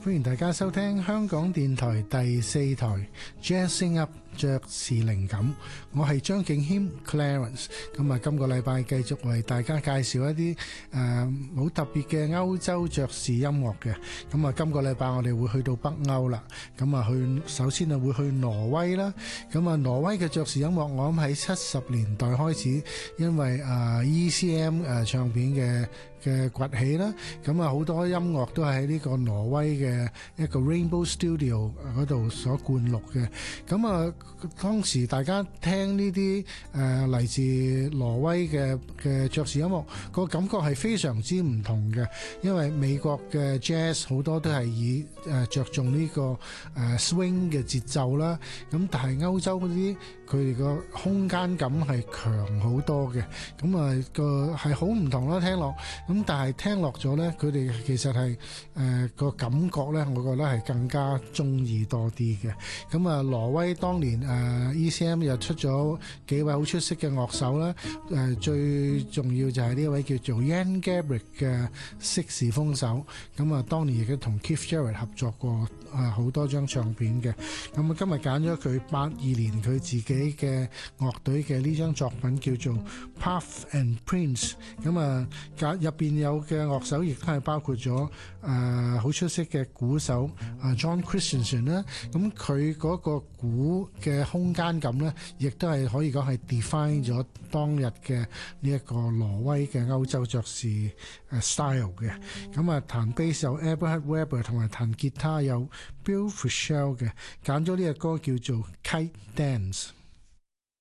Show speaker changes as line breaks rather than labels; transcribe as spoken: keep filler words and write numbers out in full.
歡迎大家收聽香港電台第四台 Jazzing Up 爵士靈感，我係張敬軒 Clarence。咁啊，今個禮拜繼續為大家介紹一啲誒好特別嘅歐洲爵士音樂嘅。咁啊，今個禮拜我哋會去到北歐啦。咁啊，去首先啊會去挪威啦。咁啊，挪威嘅爵士音樂，我諗喺七十年代開始，因為啊 E C M 誒唱片嘅嘅崛起啦，咁啊好多音樂都係喺呢個挪威嘅一個 Rainbow Studio 嗰度所灌錄嘅。咁啊，當時大家聽呢啲誒嚟自挪威嘅嘅爵士音樂，個感覺係非常之唔同嘅，因為美國嘅 Jazz 好多都係以誒着重呢個誒 swing 嘅節奏啦，咁但係歐洲嗰啲佢哋個空間感係強好多嘅，咁啊個係好唔同啦，聽落。咁但係聽落咗咧，佢哋其實係誒個感覺咧，我覺得係更加中意多啲嘅。咁啊，挪威當年誒、呃、E C M 又出咗幾位好出色嘅樂手啦。誒、呃、最重要就係呢位叫做 Jan Garbarek 嘅色士風手。咁啊，當年亦都同 Keith Jarrett 合作過誒好、呃、多張唱片嘅。咁啊，今日揀咗佢八二年佢自己嘅樂隊嘅呢張作品叫做 Puff and Prince。咁啊，入邊有嘅樂手亦都係包括咗誒好出色嘅鼓手啊 John Christensen 啦。咁佢嗰個鼓嘅空間感咧，亦都係可以講係 define 咗當日嘅呢一個挪威嘅歐洲爵士誒 style 嘅。咁啊，彈 bass 有 Eberhard Weber 同埋彈吉他有 Bill Frisell 嘅。揀咗呢個歌叫做 Kite Dance。